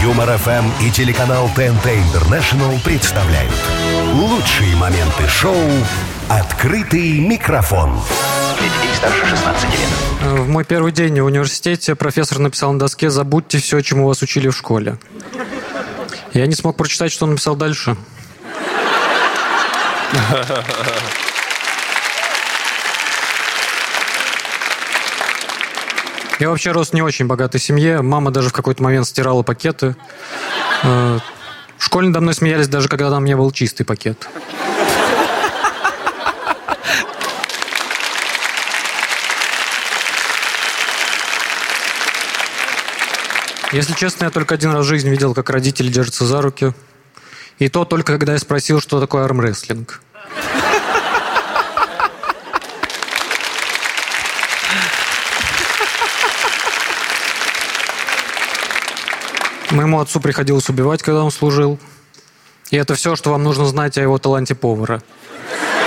Юмор ФМ и телеканал ТНТ Интернешнл представляют лучшие моменты шоу «Открытый микрофон». Для детей старше 16 лет. В мой первый день в университете профессор написал на доске: «Забудьте все, чему вас учили в школе». Я не смог прочитать, что он написал дальше. Я вообще рос в не очень богатой семье. Мама даже в какой-то момент стирала пакеты. В школе надо мной смеялись, даже когда там не был чистый пакет. Если честно, я только один раз в жизни видел, как родители держатся за руки. И то только когда я спросил, что такое армрестлинг. Моему отцу приходилось убивать, когда он служил. И это все, что вам нужно знать о его таланте повара.